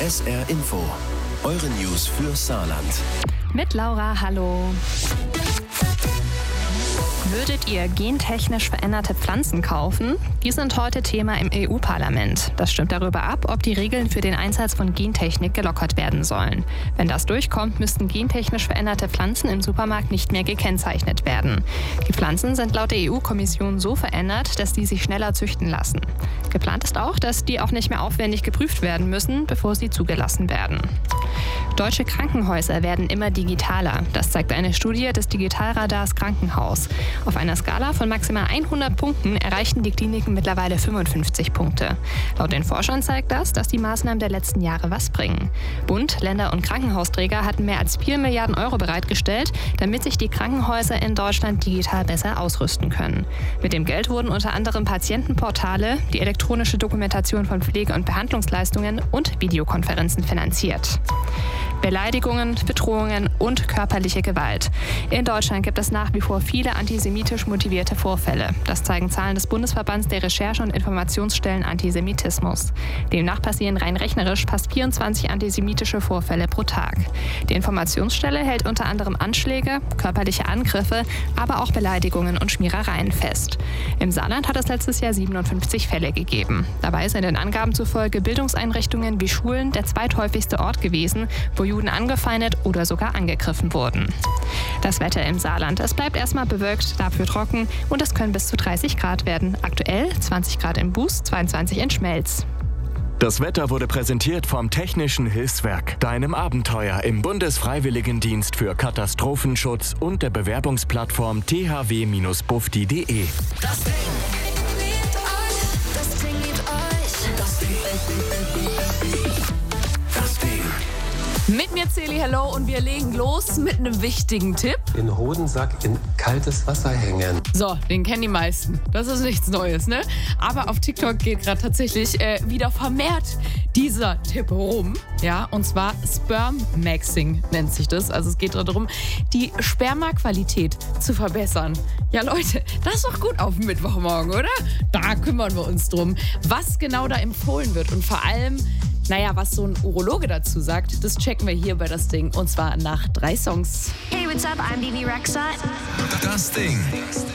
SR Info. Eure News für Saarland. Mit Laura, hallo. Würdet ihr gentechnisch veränderte Pflanzen kaufen? Die sind heute Thema im EU-Parlament. Das stimmt darüber ab, ob die Regeln für den Einsatz von Gentechnik gelockert werden sollen. Wenn das durchkommt, müssten gentechnisch veränderte Pflanzen im Supermarkt nicht mehr gekennzeichnet werden. Die Pflanzen sind laut der EU-Kommission so verändert, dass die sich schneller züchten lassen. Geplant ist auch, dass die auch nicht mehr aufwendig geprüft werden müssen, bevor sie zugelassen werden. Deutsche Krankenhäuser werden immer digitaler. Das zeigt eine Studie des Digitalradars Krankenhaus. Auf einer Skala von maximal 100 Punkten erreichten die Kliniken mittlerweile 55 Punkte. Laut den Forschern zeigt das, dass die Maßnahmen der letzten Jahre was bringen. Bund, Länder und Krankenhausträger hatten mehr als 4 Milliarden Euro bereitgestellt, damit sich die Krankenhäuser in Deutschland digital besser ausrüsten können. Mit dem Geld wurden unter anderem Patientenportale, die elektronische Dokumentation von Pflege- und Behandlungsleistungen und Videokonferenzen finanziert. Beleidigungen, Bedrohungen und körperliche Gewalt. In Deutschland gibt es nach wie vor viele antisemitisch motivierte Vorfälle. Das zeigen Zahlen des Bundesverbands der Recherche- und Informationsstellen Antisemitismus. Demnach passieren rein rechnerisch fast 24 antisemitische Vorfälle pro Tag. Die Informationsstelle hält unter anderem Anschläge, körperliche Angriffe, aber auch Beleidigungen und Schmierereien fest. Im Saarland hat es letztes Jahr 57 Fälle gegeben. Dabei sind den Angaben zufolge Bildungseinrichtungen wie Schulen der zweithäufigste Ort gewesen, wo Juden angefeindet oder sogar angegriffen wurden. Das Wetter im Saarland. Es bleibt erstmal bewölkt, dafür trocken und es können bis zu 30 Grad werden. Aktuell 20 Grad in Buß, 22 in Schmelz. Das Wetter wurde präsentiert vom Technischen Hilfswerk, deinem Abenteuer im Bundesfreiwilligendienst für Katastrophenschutz und der Bewerbungsplattform thw-bufdi.de. Das Ding liebt euch. Das Ding liebt euch. Das Ding. Das Ding. Mit mir Celi, hello, und wir legen los mit einem wichtigen Tipp. Den Hodensack in kaltes Wasser hängen. So, den kennen die meisten. Das ist nichts Neues, ne? Aber auf TikTok geht gerade tatsächlich wieder vermehrt dieser Tipp rum. Ja, und zwar Sperm-Maxing nennt sich das. Also es geht darum, die Spermaqualität zu verbessern. Ja, Leute, das ist doch gut auf den Mittwochmorgen, oder? Da kümmern wir uns drum, was genau da empfohlen wird und vor allem, was so ein Urologe dazu sagt, das checken wir hier bei Das Ding. Und zwar nach 3 Songs. Hey, what's up? I'm Bibi Rexha. Das Ding.